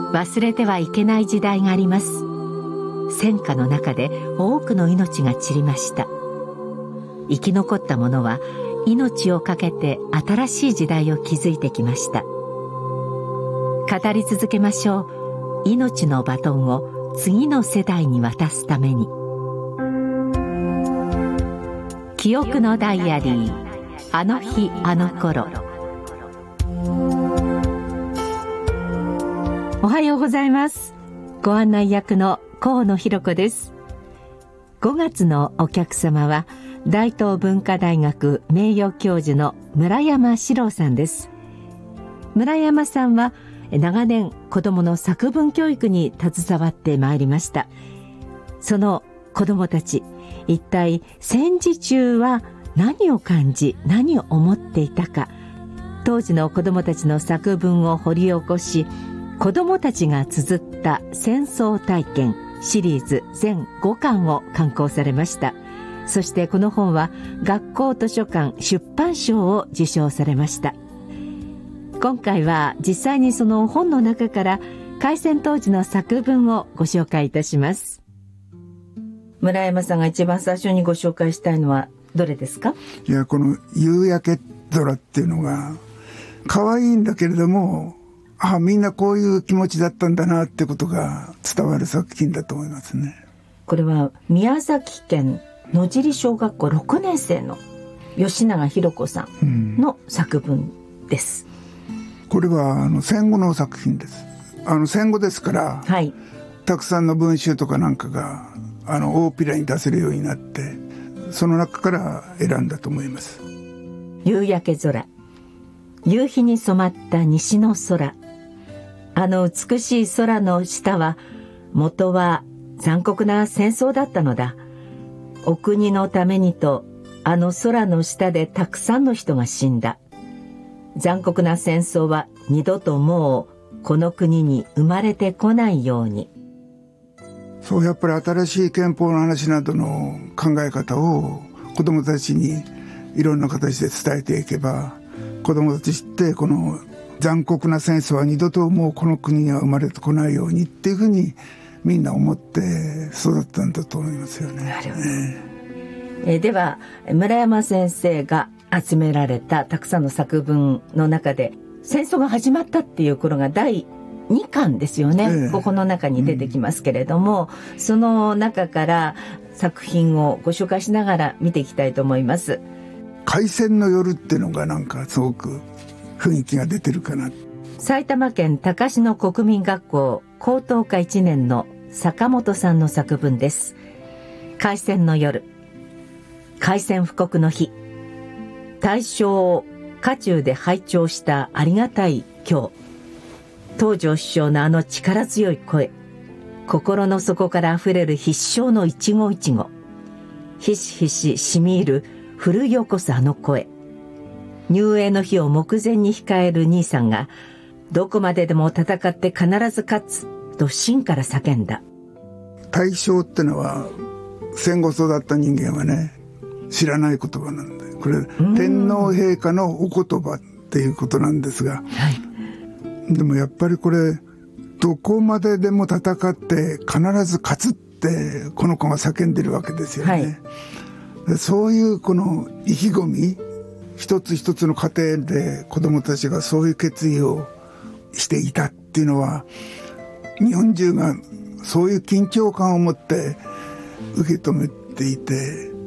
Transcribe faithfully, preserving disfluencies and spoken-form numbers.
忘れてはいけない時代があります。戦火の中で多くの命が散りました。生き残った者は命を懸けて新しい時代を築いてきました。語り続けましょう。命のバトンを次の世代に渡すために。記憶のダイアリー、あの日あの頃。おはようございます。ご案内役の河野弘子です。ごがつのお客様は大東文化大学名誉教授の村山史郎さんです。村山さんは長年子どもの作文教育に携わってまいりました。その子どもたち、一体戦時中は何を感じ何を思っていたか、当時の子どもたちの作文を掘り起こし、子どもたちが綴った戦争体験シリーズ全ごかんを刊行されました。そしてこの本は学校図書館出版賞を受賞されました。今回は実際にその本の中から開戦当時の作文をご紹介いたします。村山さんが一番最初にご紹介したいのはどれですか？ いや、この夕焼け空っていうのが可愛いんだけれども、あ、みんなこういう気持ちだったんだなってことが伝わる作品だと思いますね。 これは宮崎県野尻小学校ろくねん生の吉永博子さんの作文です、 うん、これはあの戦後の作品です。あの戦後ですから、はい、たくさんの文集とかなんかがあの大っぴらに出せるようになって、その中から選んだと思います。 夕焼け空、夕日に染まった西の空、あの美しい空の下は元は残酷な戦争だったのだ。お国のためにとあの空の下でたくさんの人が死んだ。残酷な戦争は二度ともうこの国に生まれてこないように。 そう、やっぱり新しい憲法の話などの考え方を子どもたちにいろんな形で伝えていけば、子どもたちってこの残酷な戦争は二度ともうこの国には生まれてこないようにっていうふうにみんな思って育ったんだと思いますよね。 なるほど、えー、では村山先生が集められたたくさんの作文の中で、戦争が始まったっていう頃がだいにかんですよね、えー、ここの中に出てきますけれども、うん、その中から作品をご紹介しながら見ていきたいと思います。 開戦の夜っていうのがなんかすごく雰囲気が出てるかな。 埼玉県高志野国民学校高等科いちねんの坂本さんの作文です。開戦の夜、開戦布告の日、大正を家中で拝聴したありがたい今日、東条首相のあの力強い声、心の底からあふれる必勝の一期一会、ひしひししみ入る奮い起こすあの声、入営の日を目前に控える兄さんが、どこまででも戦って必ず勝つと心から叫んだ。 大正ってのは戦後育った人間はね、知らない言葉なんで、これ天皇陛下のお言葉っていうことなんですが、はい、でもやっぱりこれどこまででも戦って必ず勝つってこの子が叫んでるわけですよね、はい、そういうこの意気込み、一つ一つの家庭で子どもたちがそういう決意をしていたっていうのは、日本中がそういう緊張感を持って受け止めていて、